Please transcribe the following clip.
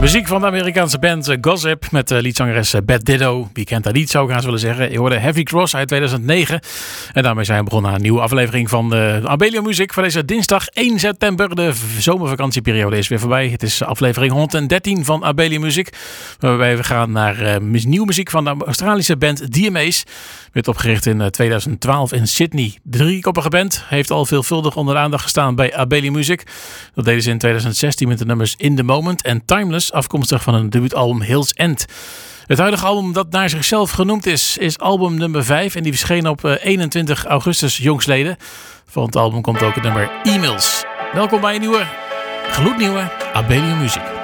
Muziek van de Amerikaanse band Gossip met liedzangeres Beth Ditto. Wie kent dat niet, zou ik gaan willen zeggen. Je hoorde Heavy Cross uit 2009. En daarmee zijn we begonnen aan een nieuwe aflevering van de Abelio Music voor deze dinsdag 1 september. De zomervakantieperiode is weer voorbij. Het is aflevering 113 van Abelio Music. Waarbij we gaan naar nieuwe muziek van de Australische band DMA's. Werd opgericht in 2012 in Sydney. De driekoppige band heeft al veelvuldig onder de aandacht gestaan bij Abelio Music. Dat deden ze in 2016 met de nummers In The Moment en Timeless, afkomstig van een debuutalbum Hills End. Het huidige album dat naar zichzelf genoemd is album nummer 5 en die verscheen op 21 augustus jongstleden. Van het album komt ook het nummer E-Mails. Welkom bij een gloednieuwe Abelio Music.